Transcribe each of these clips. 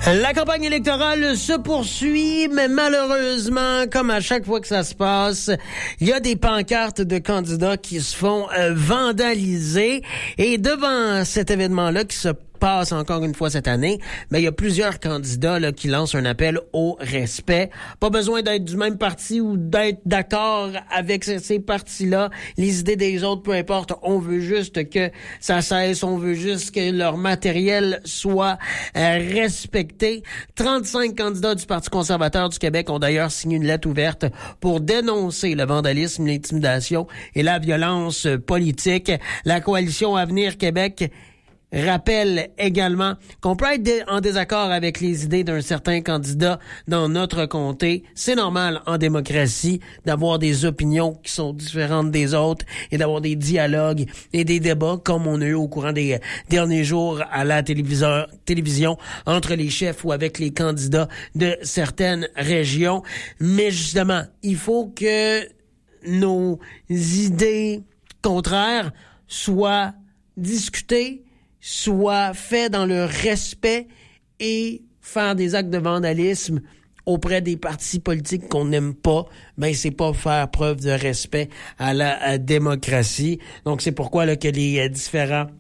La campagne électorale se poursuit, mais malheureusement, comme à chaque fois que ça se passe, il y a des pancartes de candidats qui se font vandaliser. Et devant cet événement-là qui se passe encore une fois cette année, mais il y a plusieurs candidats là, qui lancent un appel au respect. Pas besoin d'être du même parti ou d'être d'accord avec ces partis-là. Les idées des autres, peu importe. On veut juste que ça cesse. On veut juste que leur matériel soit respecté. 35 candidats du Parti conservateur du Québec ont d'ailleurs signé une lettre ouverte pour dénoncer le vandalisme, l'intimidation et la violence politique. La coalition Avenir Québec rappelle également qu'on peut être en désaccord avec les idées d'un certain candidat dans notre comté. C'est normal en démocratie d'avoir des opinions qui sont différentes des autres et d'avoir des dialogues et des débats comme on a eu au courant des derniers jours à la télévision entre les chefs ou avec les candidats de certaines régions. Mais justement, il faut que nos idées contraires soient discutées, soit fait dans le respect et faire des actes de vandalisme auprès des partis politiques qu'on n'aime pas, ben c'est pas faire preuve de respect à la démocratie. Donc c'est pourquoi là que les différents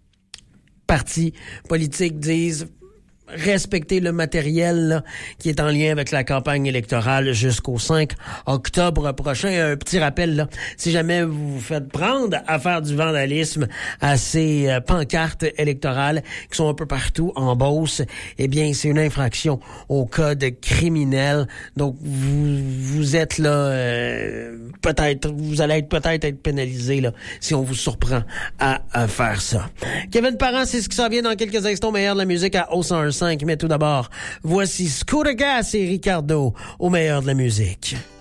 partis politiques disent respecter le matériel là, qui est en lien avec la campagne électorale jusqu'au 5 octobre prochain. Un petit rappel, là, si jamais vous vous faites prendre à faire du vandalisme à ces pancartes électorales qui sont un peu partout en Beauce, eh bien, c'est une infraction au code criminel. Donc, vous êtes là, vous allez peut-être être pénalisé là, si on vous surprend à faire ça. Kevin Parent, c'est ce qui s'en vient dans quelques instants, meilleur de la musique à O105. Mais tout d'abord, voici Scooter Gas et Ricardo au meilleur de la musique.